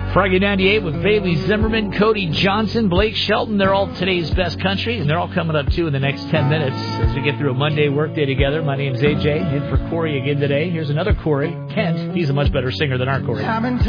Froggy 98 with Bailey Zimmerman, Cody Johnson, Blake Shelton. They're all today's best country, and they're all coming up, too, in the next 10 minutes as we get through a Monday workday together. My name's AJ, in for Corey again today. Here's another Corey, Kent. He's a much better singer than our Corey.